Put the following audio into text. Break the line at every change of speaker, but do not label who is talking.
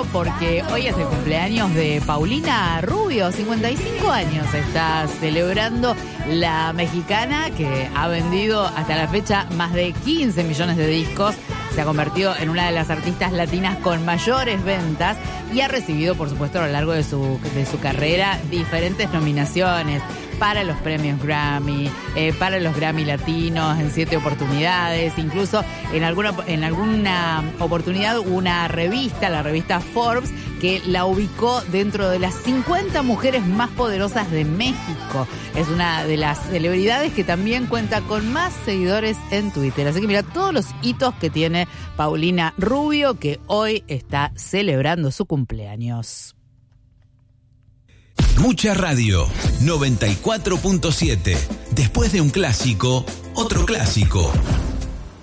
porque hoy es el cumpleaños de Paulina Rubio, 55 años está celebrando la mexicana que ha vendido hasta la fecha más de 15 millones de discos. Se ha convertido en una de las artistas latinas con mayores ventas y ha recibido, por supuesto, a lo largo de su carrera diferentes nominaciones para los premios Grammy, para los Grammy Latinos en 7 oportunidades, incluso en alguna oportunidad una revista, la revista Forbes, que la ubicó dentro de las 50 mujeres más poderosas de México. Es una de las celebridades que también cuenta con más seguidores en Twitter. Así que mira todos los hitos que tiene Paulina Rubio, que hoy está celebrando su cumpleaños.
Mucha radio, 94.7. Después de un clásico, otro clásico.